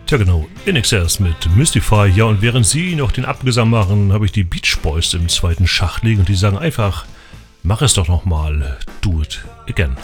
Tja genau, INXS mit Mystify. Ja, und während sie noch den Abgesang machen, habe ich die Beach Boys im zweiten Schacht liegen und die sagen einfach, mach es doch nochmal, do it again.